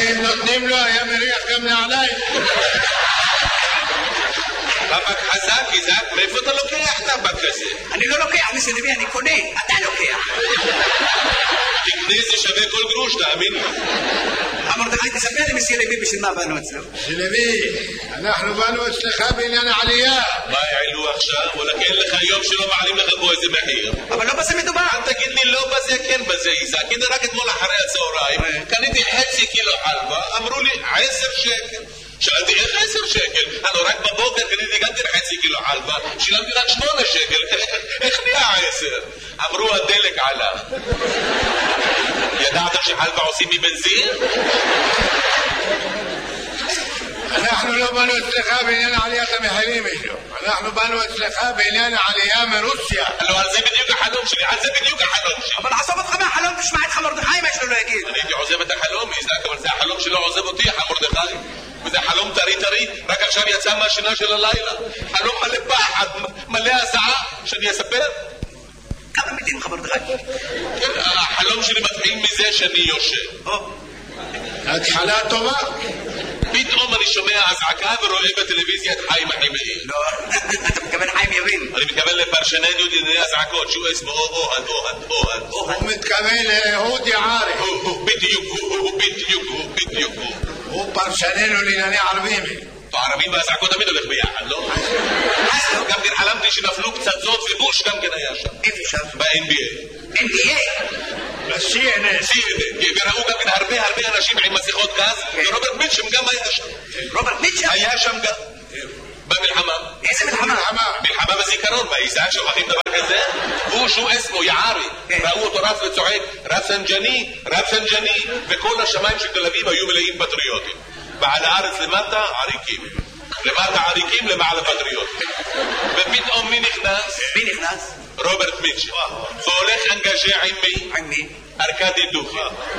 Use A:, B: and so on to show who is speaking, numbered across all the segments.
A: אם נותנים לו היה מריח גם נעליים.
B: טבק חזק, איזק, מאיפה אתה לוקח טבק כזה?
C: אני לא לוקח, מסי לוי, אני קונה, אתה לוקח.
B: תקנה זה שווה כל גרוש, תאמין לי.
C: מרדכי, תספר לי מסי לוי בשביל מה באנו אצלו.
A: מסי לוי, אנחנו באנו אצלך בעניין העלייה.
B: מה העלו עכשיו? וואלכ אין לך יום שלא מעלים לך פה איזה מחיר.
C: אבל לא בזה מדובר.
B: אל תגיד לי לא בזה, כן בזה, איזק. הנה רק אתמול אחרי הצהריים, קניתי חצי קילו חלבה, אמרו לי 10 שקל. שאלתי איך 10 שקל? הלוא רק בבוקר קניתי גם חצי קילו חלבה, שילמתי רק 8 שקל, איך נהיה 10? אמרו הדלק עלה. ידעתם שחלבה עושים מבנזין?
A: אנחנו לא באנו אצלך בעניין עליית המחירים אישו, אנחנו באנו אצלך בעניין העלייה מרוסיה.
B: לא, על זה בדיוק החלום שלי, על זה בדיוק החלום שלי.
C: אבל עזוב אותך מהחלום, תשמע את מרדכי מה שלא יגיד.
B: אני הייתי עוזב את החלום, איזק, אבל זה החלום שלא עוזב אותי, מרדכי. וזה חלום טרי, רק עכשיו יצא מהשינה של הלילה. חלום מלא פחד, מלא הזעה, שאני אספר?
C: כמה מילים מרדכי?
B: החלום שלי מתחיל מזה שאני יושב.
A: התחלה טובה.
B: פתאום אני שומע הזעקה ורואה בטלוויזיה את חיים החימאי.
C: לא, אתה מתכוון חיים יבין.
B: אני מתכוון לפרשננו דיני הזעקות, שהוא אסמו אוהד.
A: הוא מתכוון לאהוד יערי.
B: בדיוק.
A: הוא פרשננו לענייני ערבים.
B: הערבים והזעקות תמיד הולך ביחד, לא? גם כן חלמתי שנפלו פצצות ובוש גם כן היה שם.
C: איפה שם?
B: ב-NBA.
C: NBA?
A: ב-CNN.
B: וראו גם כן הרבה אנשים עם מסכות גז, ורוברט מיטשם גם היה שם.
C: רוברט מיטשם?
B: היה שם גם. במלחמה.
C: איזה מלחמה?
B: מלחמה בזיכרון, באיזק שוכחים דבר כזה? הוא שהוא אסמו, יערי. ראו אותו רץ וצועק, רפסנג'ני, וכל השמיים של תל אביב היו מלאים פטריוטים. ועל הארץ למטה עריקים, למעלה פטריוטים. ופתאום מי נכנס? רוברט מיטשם. והולך אנגז'ה עם מי? ארקדי דוכי.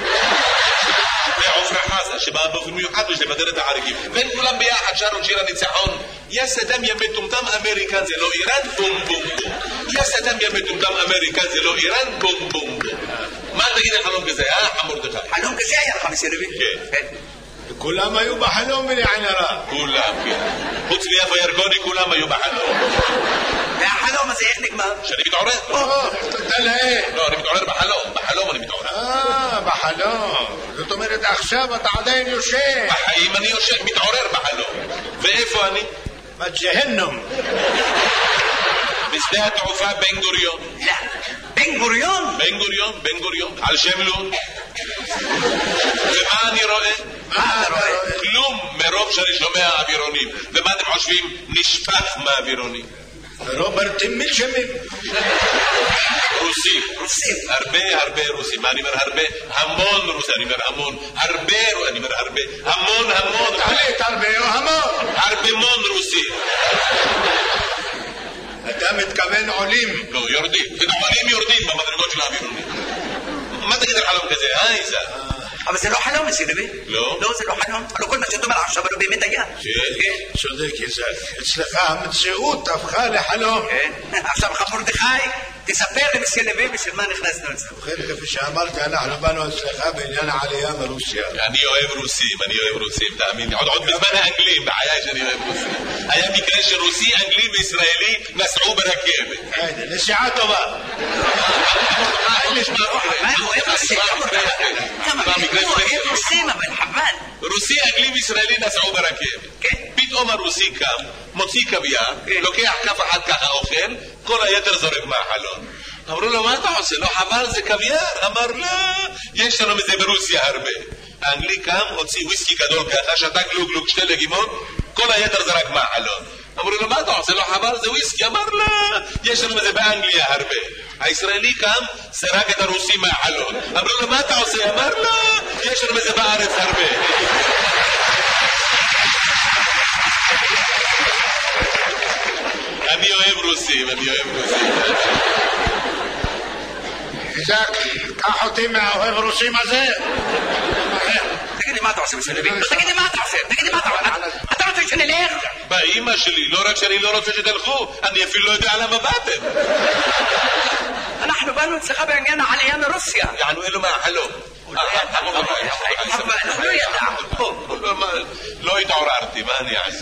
B: ועופרה חזה שבאה באופן מיוחד בשביל לבדר את העריקים. והם כולם ביחד שרו שיר הניצחון. יא סדאם יא מטומטם אמריקה זה לא איראן בום בום בום. יא סדאם יא מטומטם אמריקה זה לא איראן בום בום בום. מה תגיד על חלום כזה, מרדכי?
C: חלום כזה היה לך מסי לוי?
B: כן.
A: כולם היו בחלום בלעין הרע.
B: כולם, כן. חוץ מיפה ירקוני כולם היו בחלום.
C: והחלום הזה איך נגמר?
B: שאני מתעורר.
A: תודה להם.
B: לא, אני מתעורר בחלום אני מתעורר.
A: בחלום. זאת אומרת עכשיו אתה עדיין יושב.
B: בחיים אני יושב, מתעורר בחלום. ואיפה אני?
A: בג'הנום.
B: בשדה התעופה בן גוריון.
C: לא.
B: בן גוריון. על שם לוד. ומה אני רואה? כלום מרוב שאני שומע אווירונים. ומה אתם חושבים? נשפך מהאווירונים.
A: רוברטים מיטשמים.
B: רוסים. הרבה רוסים. מה אני אומר הרבה? המון רוסים. אני אומר המון. הרבה. המון.
A: תעלית הרבה או המון?
B: הרבה רוסים.
A: אתה מתכוון עולים?
B: לא, יורדים. עולים יורדים במדרגות של האווירונים. מה תגיד על חלום כזה, איזה?
C: אבל זה לא חלום מסי לוי.
B: לא?
C: לא, זה לא חלום. אבל כל מה שאתה אומר עכשיו לא באמת היה.
B: כן.
A: צודק איזק. אצלך המציאות הפכה לחלום.
C: עכשיו מרדכי, תספר למסי לוי בשביל מה נכנסנו אצלנו.
A: ובכן, כפי שאמרתי, אנחנו באנו אצלך בעניין העלייה מרוסיה.
B: אני אוהב רוסים, תאמין לי. עוד בזמן האנגלים, בחיי שאני אוהב רוסים. היה מקרה שרוסי, אנגלי וישראלי נסעו ברכבת.
A: נסיעה טובה.
C: הוא אוהב רוסים, אבל חבל.
B: רוסי, אנגלי וישראלי נסעו ברכבת. פתאום הרוסי קם, מוציא קוויאר, לוקח כף אחת ככה אוכל, כל היתר זורק מהחלון. אמרו לו, מה אתה עושה? לא חבל, זה קוויאר. אמר, לא, יש לנו מזה ברוסיה הרבה. האנגלי קם, הוציא וויסקי גדול ככה, שתה גלוג 2 לגימות, כל היתר זרק מהחלון. אמרו לו, מה אתה עושה? לא חבל, זה וויסקי. אמר, לא, יש לנו מזה באנגליה הרבה. הישראלי קם, זרק את הרוסי מהחלון. אמרו לו, מה אתה עושה? אמר, לא, יש לנו מזה בארץ הרבה. אני אוהב רוסים.
A: איזק, קח אותי מהאוהב רוסים הזה.
C: תגיד לי מה אתה עושה מסי לוי? תגיד לי מה אתה עושה? אתה רוצה שנלך?
B: באמא שלי, לא רק שאני לא רוצה שתלכו, אני אפילו לא יודע למה באתם.
C: אנחנו באנו אצלך בעניין העלייה מרוסיה.
B: יענו אלו מהחלום.
C: אבל לא ידע.
B: לא התעוררתי, מה אני אעשה?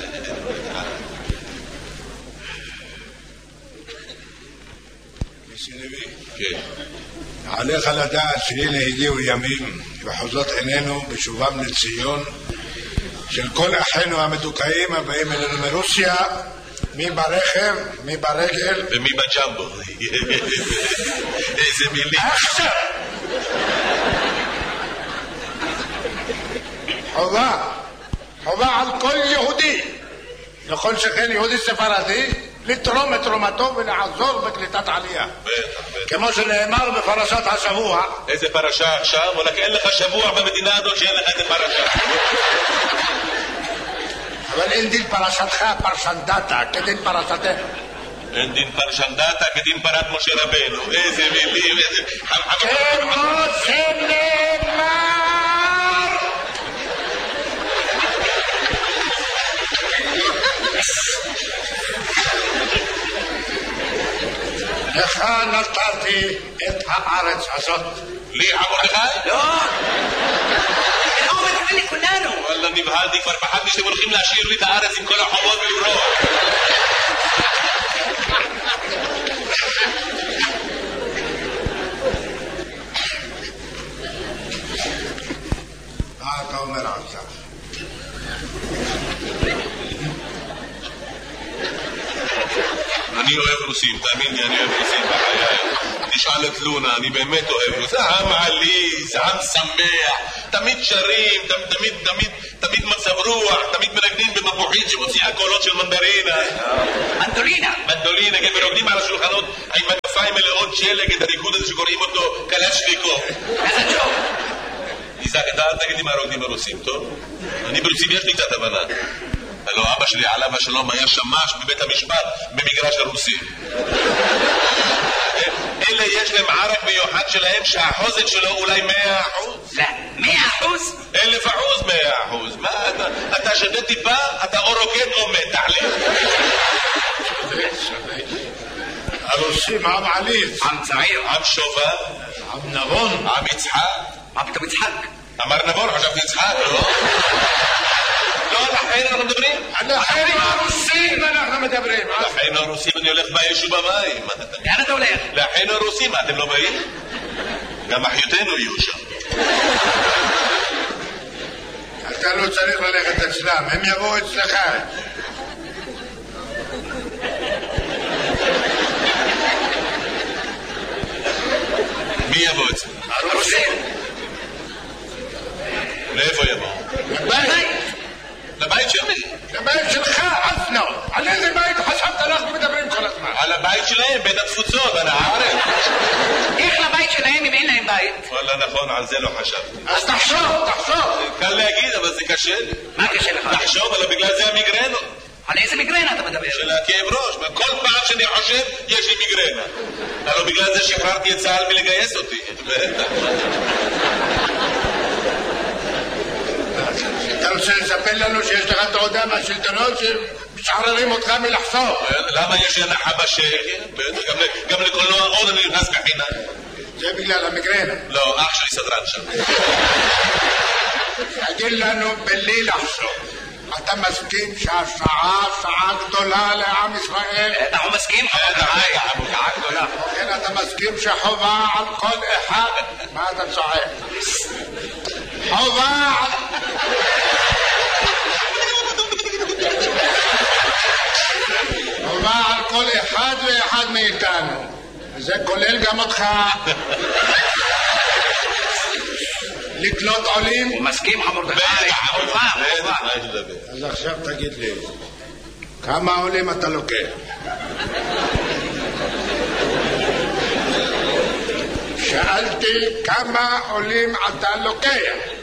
B: כן.
A: עליך לדעת שהנה הגיעו ימים וחוזות עינינו בשובם לציון של כל אחינו המדוכאים הבאים אלינו מרוסיה, מי ברכב, מי ברגל
B: ומי בג'מבו. איזה מילים.
A: עכשיו חובה על כל יהודי, לכל שכן יהודי ספרדי, לתרום את תרומתו ולעזור בקליטת עלייה. כמו שנאמר בפרשת השבוע.
B: איזה פרשה עכשיו? וואלכ, אין לך שבוע במדינה הזאת שאין לך איזה פרשה.
A: אבל אין דין פרשתך פרשנדתה כדין פרשתך.
B: אין דין פרשנדתה כדין פרת משה רבנו. איזה מילים, איזה...
A: כמו שנאמר. לך נתתי את הארץ הזאת.
B: לי מרדכי?
C: לא! הוא מתכוון לכולנו.
B: וואלה, נבהלתי, כבר פחדתי שאתם הולכים להשאיר לי את הארץ עם כל החובות ולברוח.
A: מה אתה אומר עכשיו?
B: אני אוהב רוסים, תאמין לי, אני אוהב רוסים בחיי. תשאל את לונה, אני באמת אוהב רוסים. עם עליז, עם שמח, תמיד שרים, תמיד מצב רוח, תמיד מנגנים במפוחית שמוציאה קולות של מנדרינה. מנדולינה, כן, ורוקדים על השולחנות עם מגפיים מלאות שלג, את הריקוד הזה שקוראים אותו קלצ'ניקוב. איזק, אתה אל תגיד לי מה רוקדים ברוסים, טוב? אני ברוסים יש לי קצת הבנה. הלוא אבא שלי עליו השלום היה שמש בבית המשפט במגרש הרוסים. אלה יש להם ערק מיוחד שלהם שהחוזק שלו אולי 100%.
C: לא, 100%?
B: 1000%, 100%. מה אתה שדה טיפה, אתה או רוקד או מת, תחליט.
A: הרוסים עם עליז,
C: עם צעיר,
B: עם שובב,
A: עם נבון,
B: עם יצחק.
C: מה פתאום יצחק?
B: אמר נבון, חשבתי יצחק, לא? לא, לכן אנחנו מדברים?
A: לכן הרוסים אנחנו מדברים.
B: לכן הרוסים, אני הולך באש ובמים.
C: לאן אתה הולך?
B: לכן הרוסים, אתם לא באים? גם אחיותינו יהיו שם.
A: אתה לא צריך ללכת אצלם, הם יבואו אצלך.
B: מי יבוא אצלם?
C: הרוסים.
B: לאיפה יבוא? לבית שלי.
A: לבית שלך, אסנו. על איזה בית חשבת אנחנו מדברים כל הזמן?
B: על הבית שלהם, בית התפוצות, על הארץ.
C: איך לבית שלהם אם אין להם בית?
B: וואלה, נכון, על זה לא חשבתי.
A: אז תחשוב.
B: קל להגיד, אבל זה קשה לי.
C: מה קשה לך?
B: תחשוב, אבל בגלל זה המיגרנות.
C: על איזה מיגרנה אתה מדבר?
B: של הכאב ראש. כל פעם שאני חושב, יש לי מיגרנה. הלוא בגלל זה שחררתי את צה"ל מלגייס אותי.
A: אתה רוצה לספר לנו שיש לך תעודה מהשלטונות שמשחררים אותך מלחסוך?
B: למה יש הנחה בשקל? גם לקולנוע עוד אני נכנס בחינם.
A: זה בגלל המיגרנה.
B: לא, אח שלי סדרן שם.
A: תגיד לנו בלי לחשוב, אתה מסכים שהשעה שעה גדולה לעם ישראל?
C: אנחנו מסכים, שעה גדולה.
A: כן, אתה מסכים שחובה על כל אחד? מה אתה צועק? חובה על כל אחד ואחד מאיתנו, וזה כולל גם אותך, לקלוט עולים.
C: הוא מסכים, מרדכי, חובה.
A: אז עכשיו תגיד לי, כמה עולים אתה לוקח? שאלתי כמה עולים אתה לוקח.